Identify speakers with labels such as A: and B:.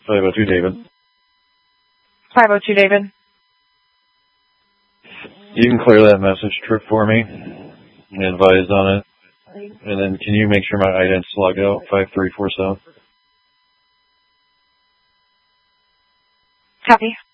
A: 502 David.
B: 502 David.
A: You can clear that message trip for me and advise on it. And then can you make sure my ident's logged out? 5347.
B: Copy.